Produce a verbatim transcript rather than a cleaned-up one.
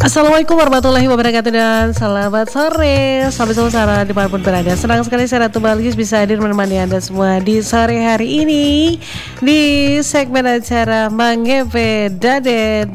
Assalamualaikum warahmatullahi wabarakatuh dan selamat sore Sobat Sulsara dimanapun berada. Senang sekali saya Ratu Balkis bisa hadir menemani Anda semua di sore hari ini di segmen acara Mang Epe Dadet